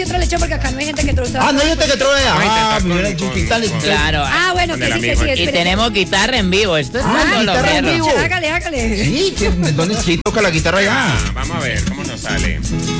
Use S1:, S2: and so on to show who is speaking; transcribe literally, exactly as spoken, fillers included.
S1: otro lechón porque acá no hay gente que troza.
S2: Ah, no hay gente que troza. Ah, mira, quítale.
S3: Claro.
S1: Ah, bueno, que sí, que sí.
S3: Y
S1: espere.
S3: tenemos guitarra en vivo. Esto es
S2: Ah,
S3: muy
S2: guitarra en
S3: colombiano.
S2: vivo.
S1: Hágale, hágale.
S2: Sí, que- ¿dónde sí toca la guitarra ya?
S4: Ah, vamos a ver cómo nos sale.